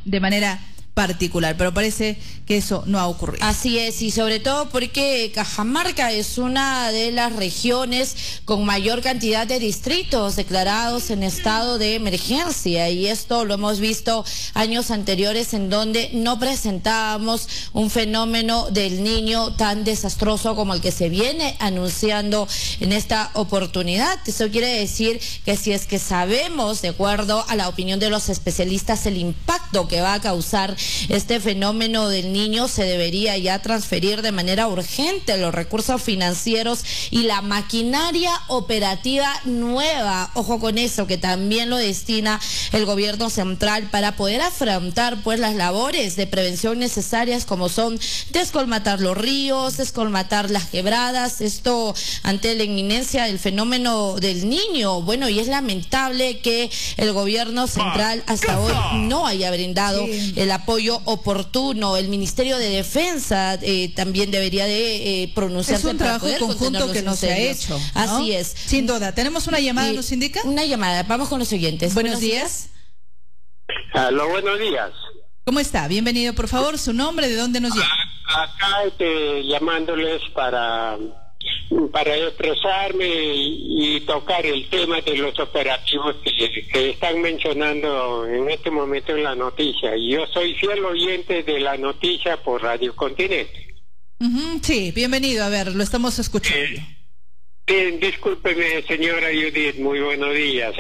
de manera particular, pero parece que eso no ha ocurrido. Así es, y sobre todo porque Cajamarca es una de las regiones con mayor cantidad de distritos declarados en estado de emergencia, y esto lo hemos visto años anteriores en donde no presentábamos un fenómeno del Niño tan desastroso como el que se viene anunciando en esta oportunidad. Eso quiere decir que si es que sabemos, de acuerdo a la opinión de los especialistas, el impacto que va a causar este fenómeno del Niño, se debería ya transferir de manera urgente los recursos financieros y la maquinaria operativa nueva, ojo con eso, que también lo destina el gobierno central para poder afrontar pues las labores de prevención necesarias, como son descolmatar los ríos, descolmatar las quebradas, esto ante la inminencia del fenómeno del Niño. Bueno, y es lamentable que el gobierno central hasta hoy no haya brindado el apoyo oportuno. El Ministerio de Defensa también debería de pronunciarse. Es un trabajo conjunto que no se ha hecho, ¿no? Así es. Sin duda. ¿Tenemos una llamada, nos indica? Una llamada. Vamos con los siguientes. Buenos días. Aló, buenos días. ¿Cómo está? Bienvenido, por favor. ¿Su nombre? ¿De dónde nos llama? Acá llamándoles para expresarme y tocar el tema de los operativos que están mencionando en este momento en la noticia. Yo soy fiel oyente de la noticia por Radio Continente. Sí, bienvenido. A ver, lo estamos escuchando. Discúlpeme, señora Judith, muy buenos días.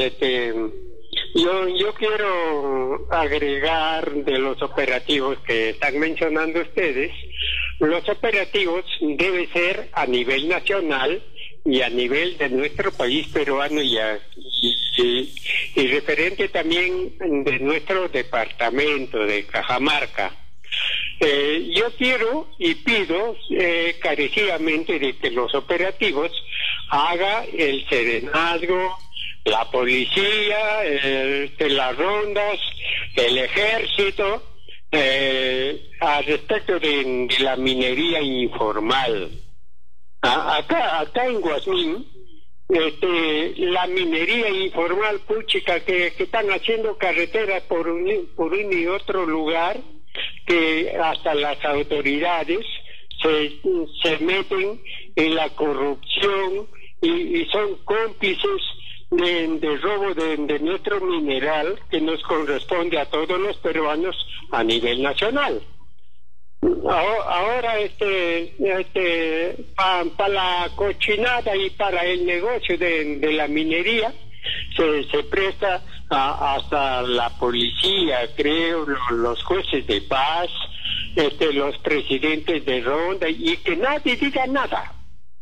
Yo quiero agregar de los operativos que están mencionando ustedes. Los operativos deben ser a nivel nacional y a nivel de nuestro país peruano y referente también de nuestro departamento de Cajamarca. Yo quiero y pido carecidamente de que los operativos haga el serenazgo, la policía, las rondas, el ejército, al respecto de la minería informal. Acá en Guasmín, la minería informal, puchica, que están haciendo carreteras por un y otro lugar, que hasta las autoridades se meten en la corrupción y son cómplices de robo de nuestro mineral que nos corresponde a todos los peruanos a nivel nacional. Ahora para la cochinada y para el negocio de la minería se presta hasta la policía, creo, los jueces de paz, los presidentes de ronda, y que nadie diga nada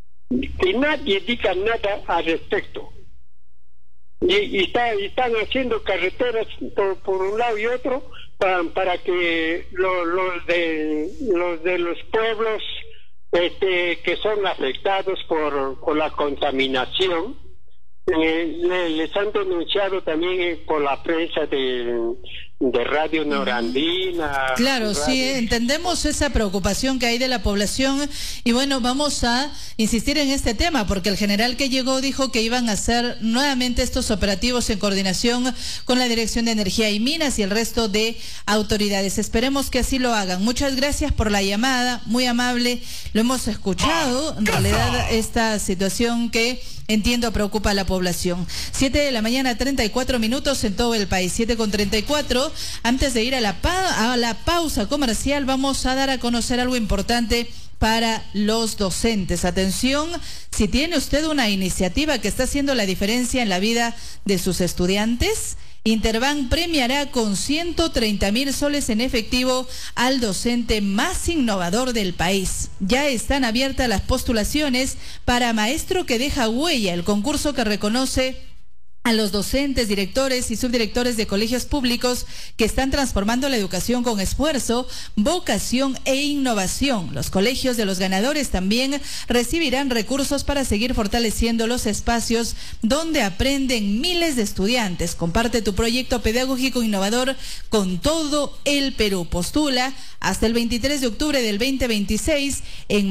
al respecto. Y están haciendo carreteras por un lado y otro para que los de los pueblos que son afectados por la contaminación les han denunciado también por la prensa de Radio Norandina. Claro, sí, entendemos esa preocupación que hay de la población, y bueno, vamos a insistir en este tema porque el general que llegó dijo que iban a hacer nuevamente estos operativos en coordinación con la Dirección de Energía y Minas y el resto de autoridades. Esperemos que así lo hagan. Muchas gracias por la llamada, muy amable. Lo hemos escuchado, en realidad, esta situación que entiendo preocupa a la población. 7:34 a.m. en todo el país, 7:34. Antes de ir a la pausa comercial, vamos a dar a conocer algo importante para los docentes. Atención, si tiene usted una iniciativa que está haciendo la diferencia en la vida de sus estudiantes, Interbank premiará con 130.000 soles en efectivo al docente más innovador del país. Ya están abiertas las postulaciones para Maestro que deja huella, el concurso que reconoce a los docentes, directores y subdirectores de colegios públicos que están transformando la educación con esfuerzo, vocación e innovación. Los colegios de los ganadores también recibirán recursos para seguir fortaleciendo los espacios donde aprenden miles de estudiantes. Comparte tu proyecto pedagógico innovador con todo el Perú. Postula hasta el 23 de octubre del 2026 en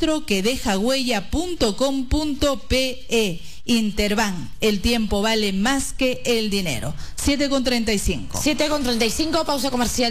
maestroquedejahuella.com.pe. Interbank, el tiempo vale más que el dinero. 7:35. 7:35, pausa comercial.